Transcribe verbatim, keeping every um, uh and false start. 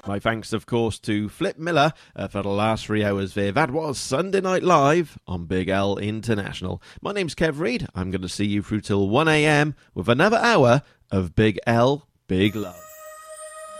My thanks, of course, to Flip Miller uh, for the last three hours there. That was Sunday Night Live on Big L International. My name's Kev Reid. I'm going to see you through till one a.m. with another hour of Big L, Big Love.